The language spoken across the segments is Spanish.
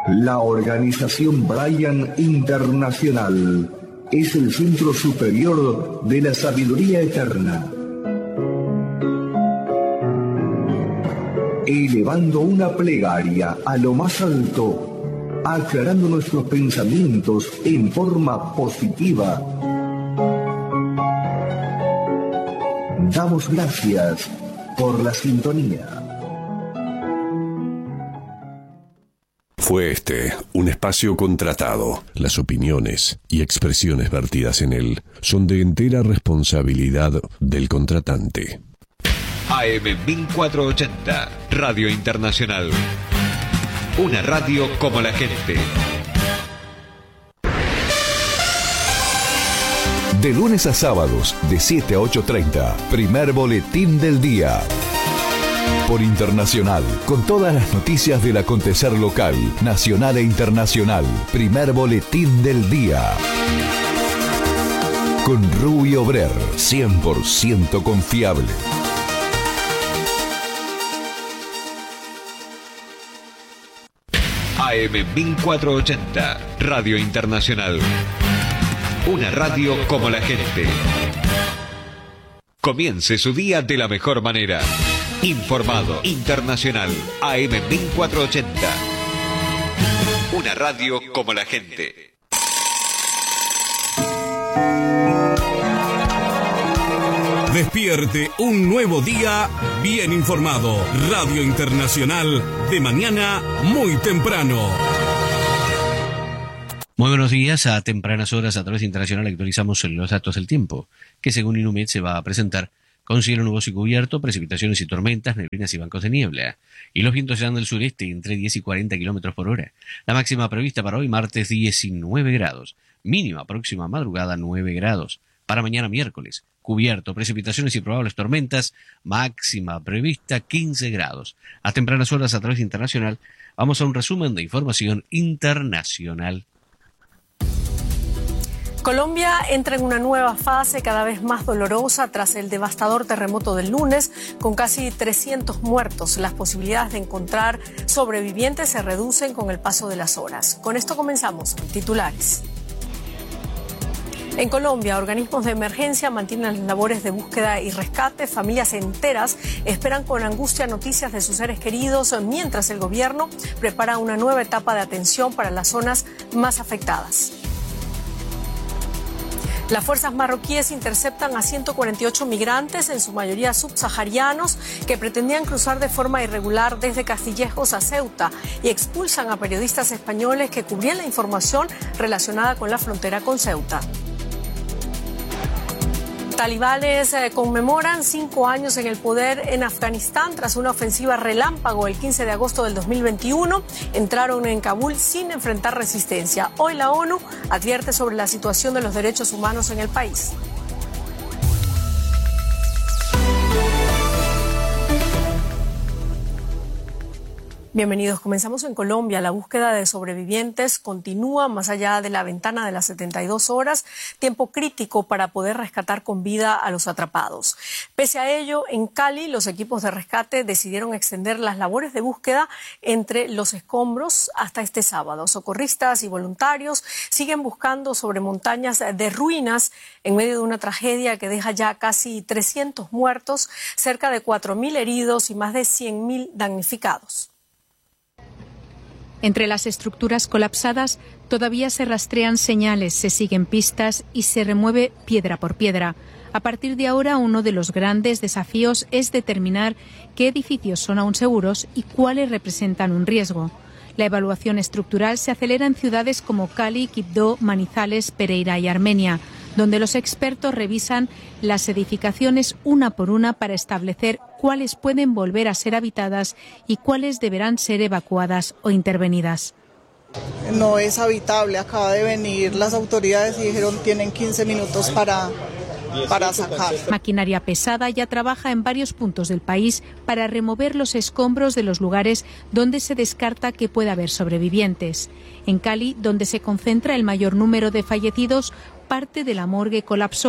La organización Brian Internacional es el centro superior de la sabiduría eterna. Elevando una plegaria a lo más alto, aclarando nuestros pensamientos en forma positiva. Damos gracias por la sintonía. Fue este un espacio contratado. Las opiniones y expresiones vertidas en él son de entera responsabilidad del contratante. AM 1480, Radio Internacional. Una radio como la gente. De lunes a sábados, de 7 a 8:30, primer boletín del día. Por Internacional, con todas las noticias del acontecer local, nacional e internacional. Primer boletín del día. Con Rubio Brer, 100% confiable. AM 1480, Radio Internacional. Una radio como la gente. Comience su día de la mejor manera. Informado, internacional, AM 1480. Una radio como la gente. Despierte un nuevo día bien informado. Radio Internacional, de mañana muy temprano. Muy buenos días. A tempranas horas a través de Internacional actualizamos los datos del tiempo, que según Inumet se va a presentar con cielo nuboso y cubierto, precipitaciones y tormentas, neblinas y bancos de niebla. Y los vientos serán del sureste entre 10 y 40 kilómetros por hora. La máxima prevista para hoy, martes, 19 grados. Mínima próxima madrugada, 9 grados. Para mañana, miércoles, cubierto, precipitaciones y probables tormentas, máxima prevista, 15 grados. A tempranas horas a través de Internacional, vamos a un resumen de información internacional. Colombia entra en una nueva fase cada vez más dolorosa tras el devastador terremoto del lunes, con casi 300 muertos. Las posibilidades de encontrar sobrevivientes se reducen con el paso de las horas. Con esto comenzamos. Titulares. En Colombia, organismos de emergencia mantienen las labores de búsqueda y rescate. Familias enteras esperan con angustia noticias de sus seres queridos, mientras el gobierno prepara una nueva etapa de atención para las zonas más afectadas. Las fuerzas marroquíes interceptan a 148 migrantes, en su mayoría subsaharianos, que pretendían cruzar de forma irregular desde Castillejos a Ceuta, y expulsan a periodistas españoles que cubrían la información relacionada con la frontera con Ceuta. Talibanes conmemoran 5 años en el poder en Afganistán tras una ofensiva relámpago el 15 de agosto del 2021. Entraron en Kabul sin enfrentar resistencia. Hoy la ONU advierte sobre la situación de los derechos humanos en el país. Bienvenidos. Comenzamos en Colombia. La búsqueda de sobrevivientes continúa más allá de la ventana de las 72 horas, tiempo crítico para poder rescatar con vida a los atrapados. Pese a ello, en Cali, los equipos de rescate decidieron extender las labores de búsqueda entre los escombros hasta este sábado. Socorristas y voluntarios siguen buscando sobre montañas de ruinas en medio de una tragedia que deja ya casi 300 muertos, cerca de 4.000 heridos y más de 100.000 damnificados. Entre las estructuras colapsadas todavía se rastrean señales, se siguen pistas y se remueve piedra por piedra. A partir de ahora, uno de los grandes desafíos es determinar qué edificios son aún seguros y cuáles representan un riesgo. La evaluación estructural se acelera en ciudades como Cali, Quibdó, Manizales, Pereira y Armenia, donde los expertos revisan las edificaciones una por una para establecer cuáles pueden volver a ser habitadas y cuáles deberán ser evacuadas o intervenidas. No es habitable, acaba de venir las autoridades y dijeron tienen 15 minutos para sacar. Maquinaria pesada ya trabaja en varios puntos del país para remover los escombros de los lugares donde se descarta que pueda haber sobrevivientes. En Cali, donde se concentra el mayor número de fallecidos, parte de la morgue colapsó.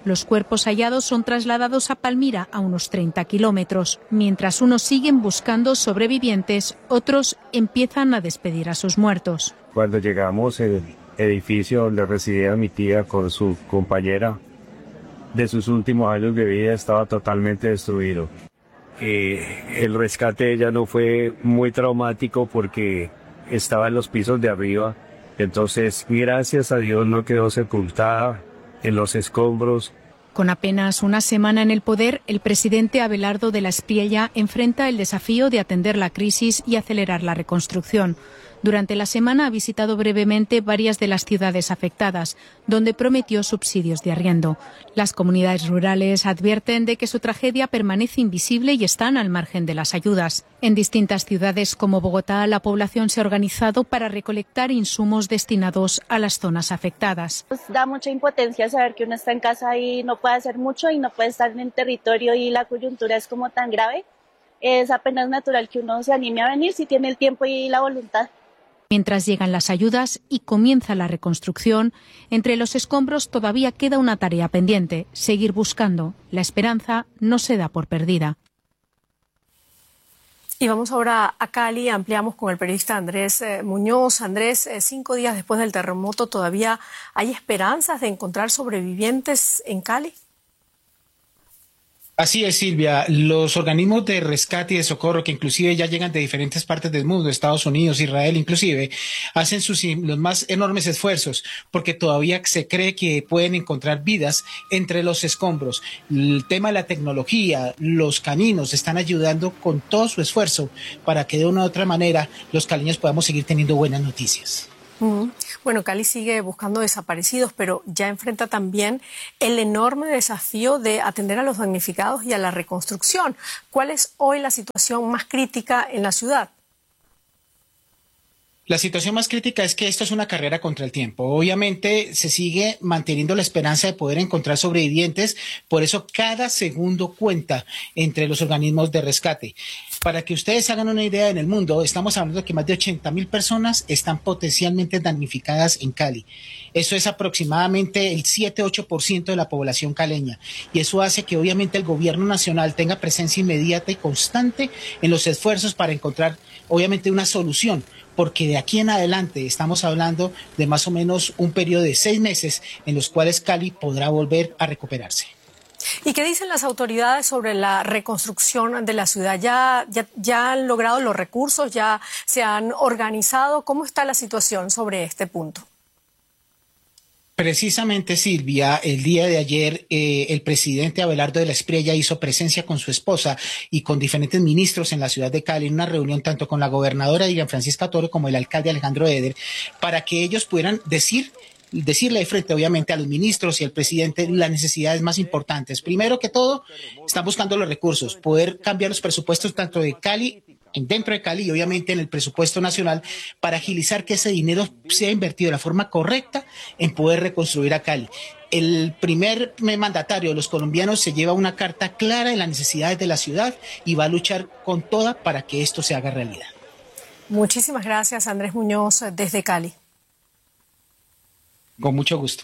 Los cuerpos hallados son trasladados a Palmira, a unos 30 kilómetros. Mientras unos siguen buscando sobrevivientes, otros empiezan a despedir a sus muertos. Cuando llegamos al edificio donde residía mi tía con su compañera, de sus últimos años de vida estaba totalmente destruido. El rescate de ella no fue muy traumático porque estaba en los pisos de arriba, entonces gracias a Dios no quedó sepultada en los escombros. Con apenas una semana en el poder, el presidente Abelardo de la Espriella enfrenta el desafío de atender la crisis y acelerar la reconstrucción. Durante la semana ha visitado brevemente varias de las ciudades afectadas, donde prometió subsidios de arriendo. Las comunidades rurales advierten de que su tragedia permanece invisible y están al margen de las ayudas. En distintas ciudades como Bogotá, la población se ha organizado para recolectar insumos destinados a las zonas afectadas. Da mucha impotencia saber que uno está en casa y no puede hacer mucho y no puede estar en el territorio y la coyuntura es como tan grave. Es apenas natural que uno se anime a venir si tiene el tiempo y la voluntad. Mientras llegan las ayudas y comienza la reconstrucción, entre los escombros todavía queda una tarea pendiente, seguir buscando. La esperanza no se da por perdida. Y vamos ahora a Cali, ampliamos con el periodista Andrés Muñoz. Andrés, 5 días después del terremoto, ¿todavía hay esperanzas de encontrar sobrevivientes en Cali? Así es, Silvia. Los organismos de rescate y de socorro, que inclusive ya llegan de diferentes partes del mundo, Estados Unidos, Israel inclusive, hacen los más enormes esfuerzos porque todavía se cree que pueden encontrar vidas entre los escombros. El tema de la tecnología, los caninos están ayudando con todo su esfuerzo para que de una u otra manera los caleños podamos seguir teniendo buenas noticias. Bueno, Cali sigue buscando desaparecidos, pero ya enfrenta también el enorme desafío de atender a los damnificados y a la reconstrucción. ¿Cuál es hoy la situación más crítica en la ciudad? La situación más crítica es que esto es una carrera contra el tiempo. Obviamente se sigue manteniendo la esperanza de poder encontrar sobrevivientes, por eso cada segundo cuenta entre los organismos de rescate. Para que ustedes hagan una idea, en el mundo estamos hablando de que más de 80.000 personas están potencialmente damnificadas en Cali. Eso es aproximadamente el 7-8% de la población caleña. Y eso hace que obviamente el gobierno nacional tenga presencia inmediata y constante en los esfuerzos para encontrar obviamente una solución. Porque de aquí en adelante estamos hablando de más o menos un periodo de 6 meses en los cuales Cali podrá volver a recuperarse. ¿Y qué dicen las autoridades sobre la reconstrucción de la ciudad? ¿Ya han logrado los recursos? ¿Ya se han organizado? ¿Cómo está la situación sobre este punto? Precisamente, Silvia, el día de ayer el presidente Abelardo de la Espriella hizo presencia con su esposa y con diferentes ministros en la ciudad de Cali en una reunión tanto con la gobernadora Dilian Francisca Toro como el alcalde Alejandro Eder para que ellos pudieran decirle de frente, obviamente, a los ministros y al presidente las necesidades más importantes. Primero que todo, están buscando los recursos, poder cambiar los presupuestos tanto de Cali, dentro de Cali y obviamente en el presupuesto nacional para agilizar que ese dinero sea invertido de la forma correcta en poder reconstruir a Cali. El primer mandatario de los colombianos se lleva una carta clara de las necesidades de la ciudad y va a luchar con toda para que esto se haga realidad. Muchísimas gracias, Andrés Muñoz, desde Cali. Con mucho gusto.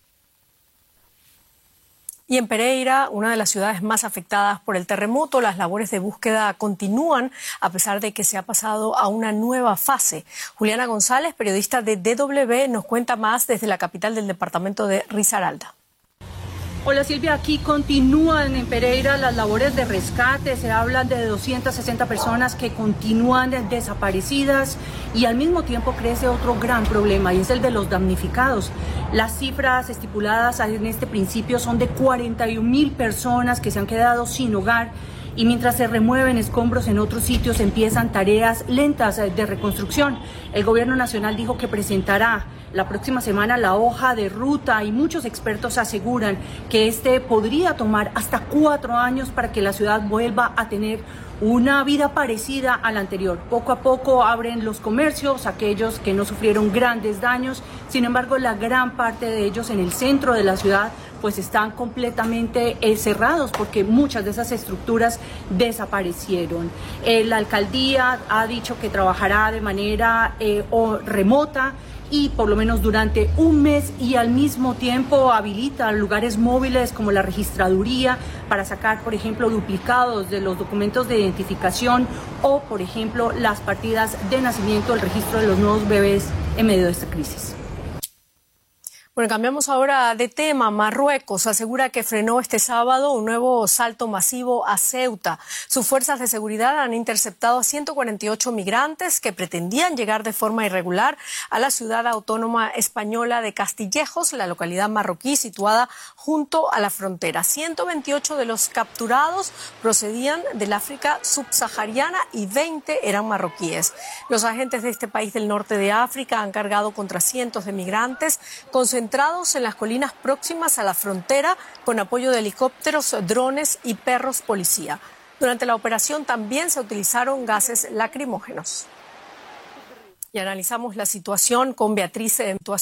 Y en Pereira, una de las ciudades más afectadas por el terremoto, las labores de búsqueda continúan a pesar de que se ha pasado a una nueva fase. Juliana González, periodista de DW, nos cuenta más desde la capital del departamento de Risaralda. Hola Silvia, aquí continúan en Pereira las labores de rescate, se hablan de 260 personas que continúan desaparecidas y al mismo tiempo crece otro gran problema y es el de los damnificados. Las cifras estipuladas en este principio son de 41.000 personas que se han quedado sin hogar y mientras se remueven escombros en otros sitios empiezan tareas lentas de reconstrucción. El gobierno nacional dijo que presentará la próxima semana la hoja de ruta y muchos expertos aseguran que podría tomar hasta 4 años para que la ciudad vuelva a tener una vida parecida a la anterior. Poco a poco abren los comercios, aquellos que no sufrieron grandes daños, sin embargo la gran parte de ellos en el centro de la ciudad pues están completamente cerrados porque muchas de esas estructuras desaparecieron. La alcaldía ha dicho que trabajará de manera remota y por lo menos durante un mes, y al mismo tiempo habilita lugares móviles como la registraduría para sacar, por ejemplo, duplicados de los documentos de identificación o, por ejemplo, las partidas de nacimiento, el registro de los nuevos bebés en medio de esta crisis. Bueno, cambiamos ahora de tema. Marruecos asegura que frenó este sábado un nuevo salto masivo a Ceuta. Sus fuerzas de seguridad han interceptado a 148 migrantes que pretendían llegar de forma irregular a la ciudad autónoma española de Castillejos, la localidad marroquí situada junto a la frontera. 128 de los capturados procedían del África subsahariana y 20 eran marroquíes. Los agentes de este país del norte de África han cargado contra cientos de migrantes concentrados en las colinas próximas a la frontera con apoyo de helicópteros, drones y perros policía. Durante la operación también se utilizaron gases lacrimógenos. Y analizamos la situación con Beatriz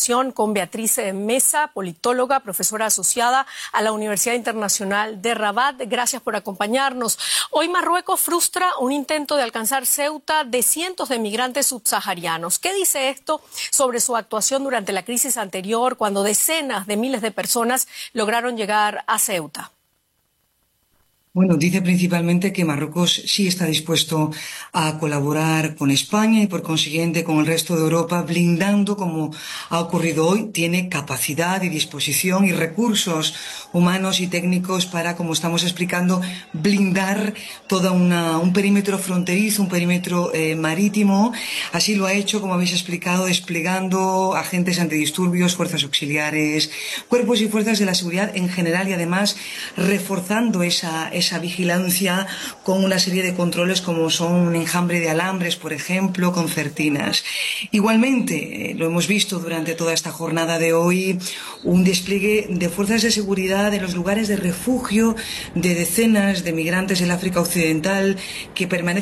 Mesa, politóloga, profesora asociada a la Universidad Internacional de Rabat. Gracias por acompañarnos. Hoy Marruecos frustra un intento de alcanzar Ceuta de cientos de migrantes subsaharianos. ¿Qué dice esto sobre su actuación durante la crisis anterior, cuando decenas de miles de personas lograron llegar a Ceuta? Bueno, dice principalmente que Marruecos sí está dispuesto a colaborar con España y por consiguiente con el resto de Europa, blindando, como ha ocurrido hoy, tiene capacidad y disposición y recursos humanos y técnicos para, como estamos explicando, blindar todo un perímetro fronterizo, un perímetro marítimo. Así lo ha hecho, como habéis explicado, desplegando agentes antidisturbios, fuerzas auxiliares, cuerpos y fuerzas de la seguridad en general y además reforzando esa vigilancia con una serie de controles como son un enjambre de alambres, por ejemplo, concertinas. Igualmente, lo hemos visto durante toda esta jornada de hoy, un despliegue de fuerzas de seguridad en los lugares de refugio de decenas de migrantes del África Occidental que permanecen